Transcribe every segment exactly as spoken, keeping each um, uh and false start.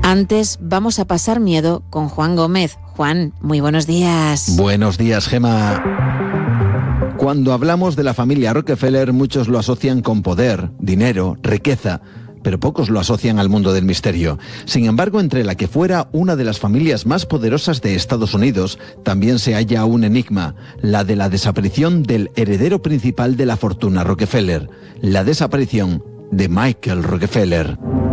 Antes vamos a pasar miedo con Juan Gómez. Juan, muy buenos días. Buenos días, Gema. Cuando hablamos de la familia Rockefeller, muchos lo asocian con poder, dinero, riqueza, pero pocos lo asocian al mundo del misterio. Sin embargo, entre la que fuera una de las familias más poderosas de Estados Unidos, también se halla un enigma, la de la desaparición del heredero principal de la fortuna Rockefeller, la desaparición de Michael Rockefeller.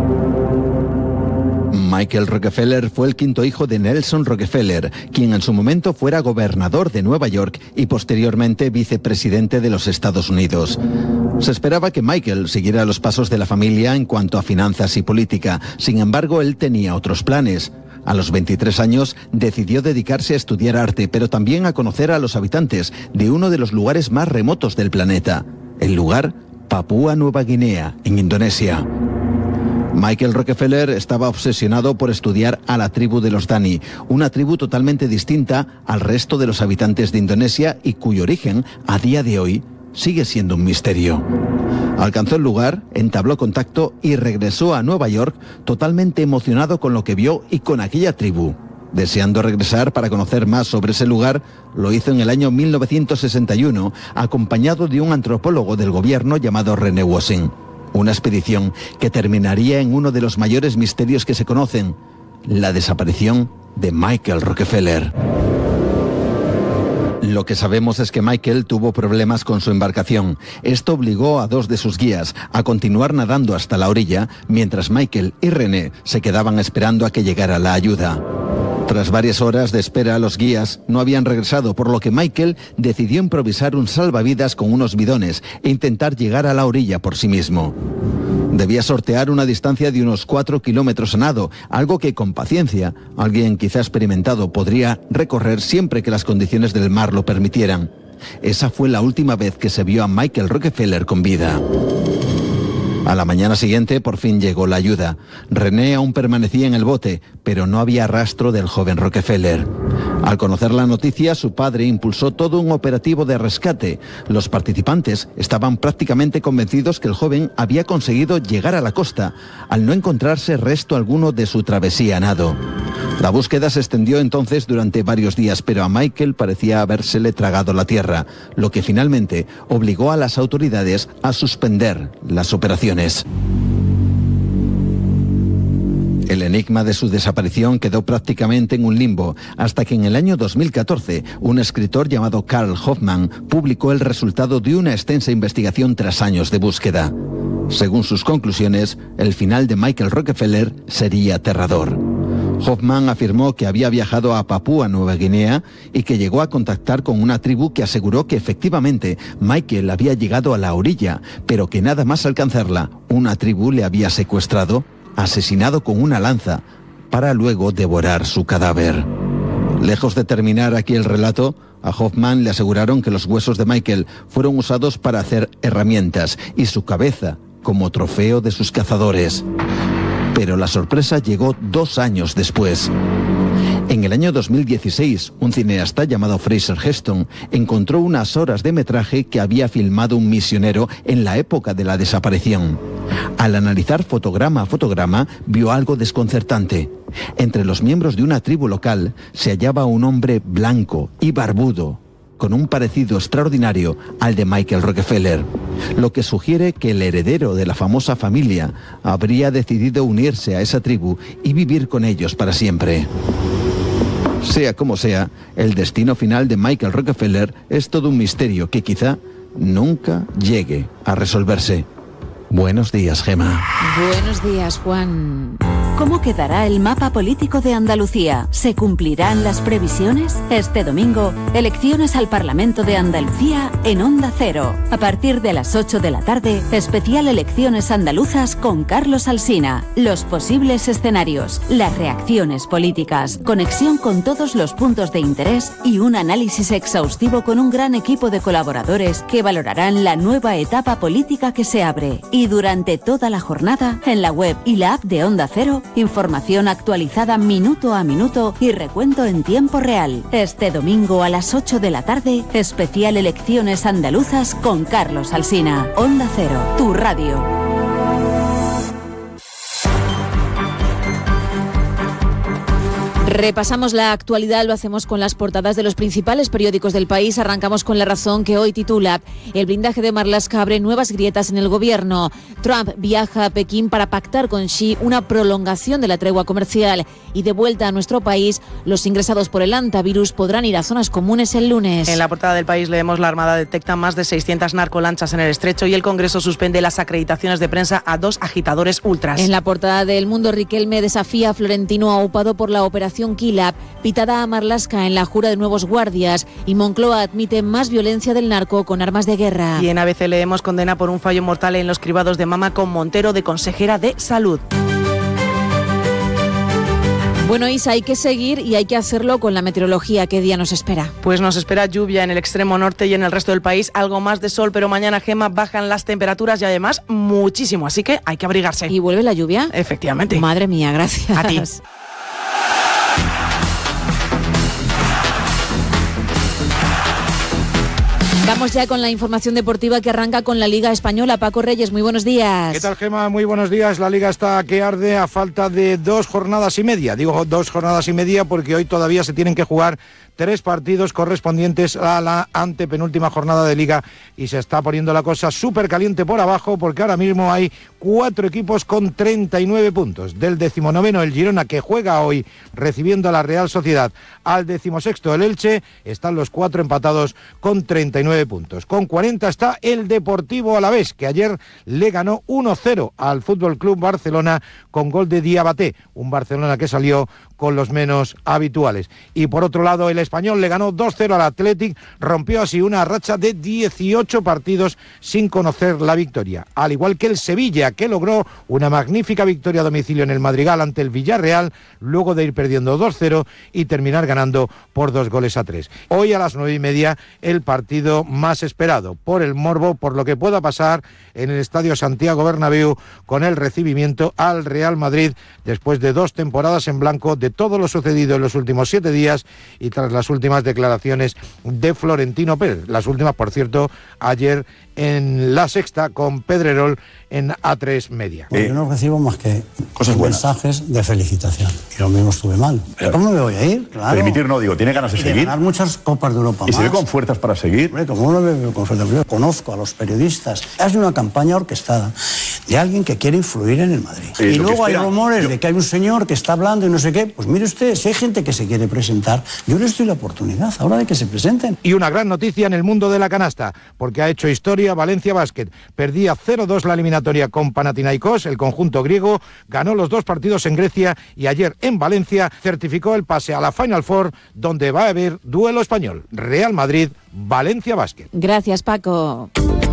Michael Rockefeller fue el quinto hijo de Nelson Rockefeller, quien en su momento fuera gobernador de Nueva York y posteriormente vicepresidente de los Estados Unidos. Se esperaba que Michael siguiera los pasos de la familia en cuanto a finanzas y política. Sin embargo, él tenía otros planes. A los veintitrés años decidió dedicarse a estudiar arte, pero también a conocer a los habitantes de uno de los lugares más remotos del planeta, el lugar Papúa Nueva Guinea, en Indonesia. Michael Rockefeller estaba obsesionado por estudiar a la tribu de los Dani, una tribu totalmente distinta al resto de los habitantes de Indonesia y cuyo origen, a día de hoy, sigue siendo un misterio. Alcanzó el lugar, entabló contacto y regresó a Nueva York totalmente emocionado con lo que vio y con aquella tribu. Deseando regresar para conocer más sobre ese lugar, lo hizo en el año mil novecientos sesenta y uno, acompañado de un antropólogo del gobierno llamado René Wossing. Una expedición que terminaría en uno de los mayores misterios que se conocen, la desaparición de Michael Rockefeller. Lo que sabemos es que Michael tuvo problemas con su embarcación. Esto obligó a dos de sus guías a continuar nadando hasta la orilla, mientras Michael y René se quedaban esperando a que llegara la ayuda. Tras varias horas de espera, los guías no habían regresado, por lo que Michael decidió improvisar un salvavidas con unos bidones e intentar llegar a la orilla por sí mismo. Debía sortear una distancia de unos cuatro kilómetros a nado, algo que con paciencia alguien quizá experimentado podría recorrer siempre que las condiciones del mar lo permitieran. Esa fue la última vez que se vio a Michael Rockefeller con vida. A la mañana siguiente por fin llegó la ayuda. René aún permanecía en el bote, pero no había rastro del joven Rockefeller. Al conocer la noticia, su padre impulsó todo un operativo de rescate. Los participantes estaban prácticamente convencidos que el joven había conseguido llegar a la costa, al no encontrarse resto alguno de su travesía a nado. La búsqueda se extendió entonces durante varios días, pero a Michael parecía habérsele tragado la tierra, lo que finalmente obligó a las autoridades a suspender las operaciones. El enigma de su desaparición quedó prácticamente en un limbo, hasta que en el año dos mil catorce un escritor llamado Carl Hoffman publicó el resultado de una extensa investigación tras años de búsqueda. Según sus conclusiones, el final de Michael Rockefeller sería aterrador. Hoffman afirmó que había viajado a Papúa Nueva Guinea y que llegó a contactar con una tribu que aseguró que efectivamente Michael había llegado a la orilla, pero que nada más alcanzarla, una tribu le había secuestrado, asesinado con una lanza, para luego devorar su cadáver. Lejos de terminar aquí el relato, a Hoffman le aseguraron que los huesos de Michael fueron usados para hacer herramientas y su cabeza como trofeo de sus cazadores. Pero la sorpresa llegó dos años después. En el año dos mil dieciséis, un cineasta llamado Fraser Heston encontró unas horas de metraje que había filmado un misionero en la época de la desaparición. Al analizar fotograma a fotograma, vio algo desconcertante. Entre los miembros de una tribu local se hallaba un hombre blanco y barbudo, con un parecido extraordinario al de Michael Rockefeller, lo que sugiere que el heredero de la famosa familia habría decidido unirse a esa tribu y vivir con ellos para siempre. Sea como sea, el destino final de Michael Rockefeller es todo un misterio que quizá nunca llegue a resolverse. Buenos días, Gema. Buenos días, Juan. ¿Cómo quedará el mapa político de Andalucía? ¿Se cumplirán las previsiones? Este domingo, elecciones al Parlamento de Andalucía en Onda Cero. A partir de las ocho de la tarde, especial Elecciones Andaluzas con Carlos Alsina. Los posibles escenarios, las reacciones políticas, conexión con todos los puntos de interés y un análisis exhaustivo con un gran equipo de colaboradores que valorarán la nueva etapa política que se abre. Y durante toda la jornada, en la web y la app de Onda Cero, información actualizada minuto a minuto y recuento en tiempo real. Este domingo a las ocho de la tarde, especial Elecciones Andaluzas con Carlos Alsina. Onda Cero, tu radio. Repasamos la actualidad, lo hacemos con las portadas de los principales periódicos del país. Arrancamos con La Razón, que hoy titula: el blindaje de Marlaska abre nuevas grietas en el gobierno. Trump viaja a Pekín para pactar con Xi una prolongación de la tregua comercial. Y de vuelta a nuestro país, los ingresados por el antivirus podrán ir a zonas comunes el lunes. En la portada del País leemos: la Armada detecta más de seiscientas narcolanchas en el Estrecho y el Congreso suspende las acreditaciones de prensa a dos agitadores ultras. En la portada del Mundo, Riquelme desafía a Florentino aupado por la operación Kilap, pitada a Marlaska en la jura de nuevos guardias, y Moncloa admite más violencia del narco con armas de guerra. Y en A B C leemos: condena por un fallo mortal en los cribados de mama con Montero de consejera de Salud. Bueno, Isa, hay que seguir y hay que hacerlo con la meteorología. ¿Qué día nos espera? Pues nos espera lluvia en el extremo norte y en el resto del país, algo más de sol, pero mañana, Gema, bajan las temperaturas y además muchísimo, así que hay que abrigarse. ¿Y vuelve la lluvia? Efectivamente. Madre mía, gracias. A ti. Vamos ya con la información deportiva que arranca con la Liga Española. Paco Reyes, muy buenos días. ¿Qué tal, Gema? Muy buenos días. La Liga está que arde a falta de dos jornadas y media. Digo dos jornadas y media porque hoy todavía se tienen que jugar tres partidos correspondientes a la antepenúltima jornada de Liga y se está poniendo la cosa súper caliente por abajo porque ahora mismo hay cuatro equipos con treinta y nueve puntos. Del decimonoveno el Girona, que juega hoy recibiendo a la Real Sociedad, al decimosexto el Elche, están los cuatro empatados con treinta y nueve puntos. Con cuarenta está el Deportivo Alavés, que ayer le ganó uno cero al F C Barcelona con gol de Diabaté, un Barcelona que salió con los menos habituales. Y por otro lado, el Español le ganó dos cero al Athletic, rompió así una racha de dieciocho partidos sin conocer la victoria. Al igual que el Sevilla, que logró una magnífica victoria a domicilio en el Madrigal ante el Villarreal, luego de ir perdiendo dos cero y terminar ganando por dos goles a tres. Hoy a las nueve y media, el partido más esperado por el morbo, por lo que pueda pasar en el Estadio Santiago Bernabéu con el recibimiento al Real Madrid después de dos temporadas en blanco, de todo lo sucedido en los últimos siete días y tras las últimas declaraciones de Florentino Pérez. Las últimas, por cierto, ayer en La Sexta con Pedrerol en A tres Media. Bueno, yo no recibo más que cosas mensajes de felicitación. Y lo mismo estuve mal. ¿Pero cómo me voy a ir? Claro. Permitir no, digo, tiene ganas de y seguir. De ganar muchas Copas de Europa ¿Y más. se ve con fuerzas para seguir? Hombre, como no me veo con fuerzas. Yo conozco a los periodistas. Es una campaña orquestada de alguien que quiere influir en el Madrid. Eh, y luego hay rumores yo... de que hay un señor que está hablando y no sé qué. Pues mire usted, si hay gente que se quiere presentar, yo les doy la oportunidad ahora de que se presenten. Y una gran noticia en el mundo de la canasta, porque ha hecho historia Valencia Basket. Perdía cero dos la eliminatoria con Panathinaikos, el conjunto griego, ganó los dos partidos en Grecia y ayer en Valencia certificó el pase a la Final Four, donde va a haber duelo español. Real Madrid, Valencia Basket. Gracias, Paco.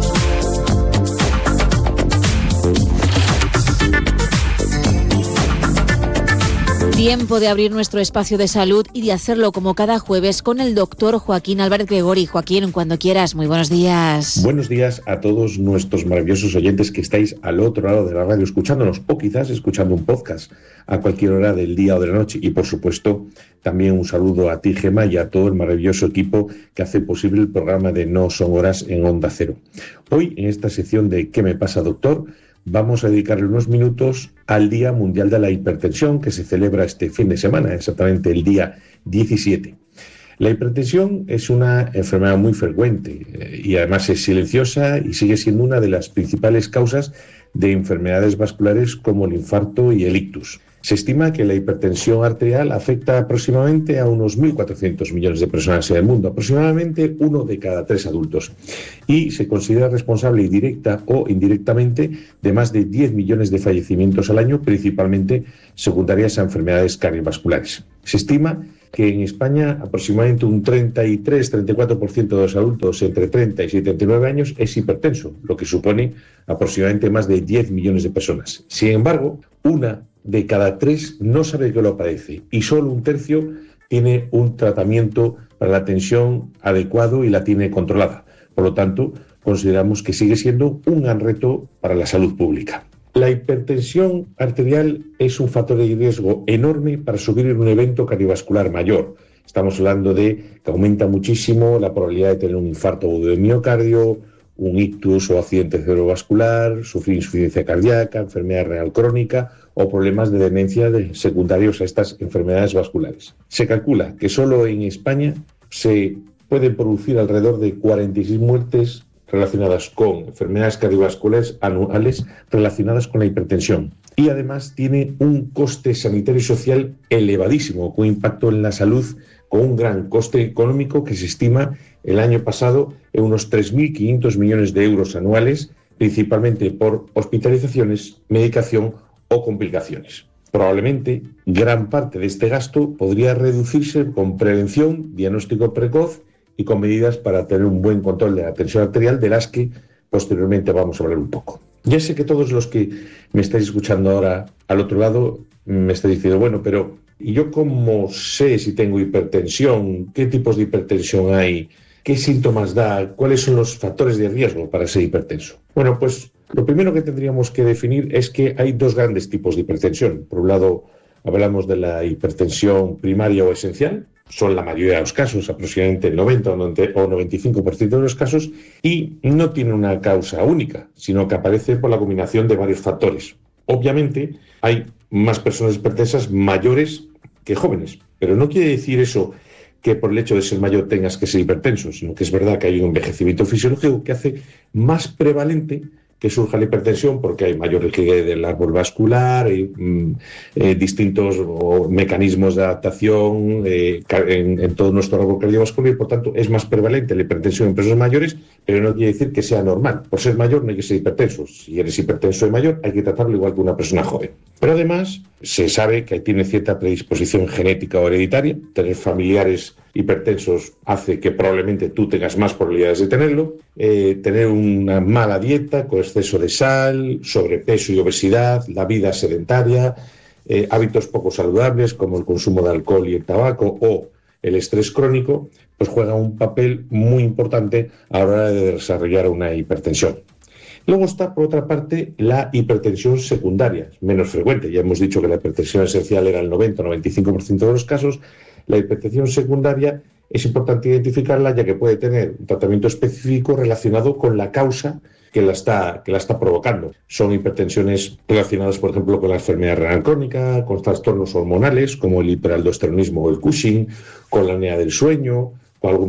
Tiempo de abrir nuestro espacio de salud y de hacerlo como cada jueves con el doctor Joaquín Álvarez Gregori. Joaquín, cuando quieras, muy buenos días. Buenos días a todos nuestros maravillosos oyentes que estáis al otro lado de la radio escuchándonos o quizás escuchando un podcast a cualquier hora del día o de la noche. Y por supuesto, también un saludo a ti, Gema, y a todo el maravilloso equipo que hace posible el programa de No Son Horas en Onda Cero. Hoy, en esta sección de ¿Qué me pasa, doctor?, vamos a dedicarle unos minutos al Día Mundial de la Hipertensión, que se celebra este fin de semana, exactamente el día diecisiete. La hipertensión es una enfermedad muy frecuente eh, y además es silenciosa y sigue siendo una de las principales causas de enfermedades vasculares como el infarto y el ictus. Se estima que la hipertensión arterial afecta aproximadamente a unos mil cuatrocientos millones de personas en el mundo, aproximadamente uno de cada tres adultos, y se considera responsable directa o indirectamente de más de diez millones de fallecimientos al año, principalmente secundarias a enfermedades cardiovasculares. Se estima que en España aproximadamente un treinta y tres a treinta y cuatro por ciento de los adultos entre treinta y setenta y nueve años es hipertenso, lo que supone aproximadamente más de diez millones de personas. Sin embargo, una de cada tres no sabe que lo padece y solo un tercio tiene un tratamiento para la tensión adecuado y la tiene controlada. Por lo tanto, consideramos que sigue siendo un gran reto para la salud pública. La hipertensión arterial es un factor de riesgo enorme para sufrir un evento cardiovascular mayor. Estamos hablando de que aumenta muchísimo la probabilidad de tener un infarto agudo de miocardio, un ictus o accidente cerebrovascular, sufrir insuficiencia cardíaca, enfermedad renal crónica o problemas de demencia de secundarios a estas enfermedades vasculares. Se calcula que solo en España se pueden producir alrededor de cuarenta y seis muertes relacionadas con enfermedades cardiovasculares anuales relacionadas con la hipertensión. Y además tiene un coste sanitario y social elevadísimo, con impacto en la salud, con un gran coste económico que se estima el año pasado en unos tres mil quinientos millones de euros anuales, principalmente por hospitalizaciones, medicación o complicaciones. Probablemente gran parte de este gasto podría reducirse con prevención, diagnóstico precoz y con medidas para tener un buen control de la tensión arterial, de las que posteriormente vamos a hablar un poco. Ya sé que todos los que me estáis escuchando ahora al otro lado me estáis diciendo, bueno, pero ¿y yo cómo sé si tengo hipertensión? ¿Qué tipos de hipertensión hay? ¿Qué síntomas da? ¿Cuáles son los factores de riesgo para ser hipertenso? Bueno, pues lo primero que tendríamos que definir es que hay dos grandes tipos de hipertensión. Por un lado, hablamos de la hipertensión primaria o esencial, son la mayoría de los casos, aproximadamente el noventa o noventa y cinco por ciento de los casos, y no tiene una causa única, sino que aparece por la combinación de varios factores. Obviamente, hay más personas hipertensas mayores que jóvenes, pero no quiere decir eso que por el hecho de ser mayor tengas que ser hipertenso, sino que es verdad que hay un envejecimiento fisiológico que hace más prevalente que surja la hipertensión, porque hay mayor despliegue del árbol vascular, hay mm, eh, distintos o, mecanismos de adaptación eh, en, en todo nuestro árbol cardiovascular, y por tanto es más prevalente la hipertensión en personas mayores, pero no quiere decir que sea normal. Por ser mayor no hay que ser hipertenso. Si eres hipertenso de mayor, hay que tratarlo igual que una persona joven. Pero además se sabe que tiene cierta predisposición genética o hereditaria. Tener familiares hipertensos hace que probablemente tú tengas más probabilidades de tenerlo. Eh, tener una mala dieta con exceso de sal, sobrepeso y obesidad, la vida sedentaria, eh, hábitos poco saludables como el consumo de alcohol y el tabaco o el estrés crónico, pues juega un papel muy importante a la hora de desarrollar una hipertensión. Luego está, por otra parte, la hipertensión secundaria, menos frecuente. Ya hemos dicho que la hipertensión esencial era el noventa o noventa y cinco por ciento de los casos. La hipertensión secundaria es importante identificarla, ya que puede tener un tratamiento específico relacionado con la causa que la está, que la está provocando. Son hipertensiones relacionadas, por ejemplo, con la enfermedad renal crónica, con trastornos hormonales como el hiperaldosteronismo o el Cushing, con la apnea del sueño, o algún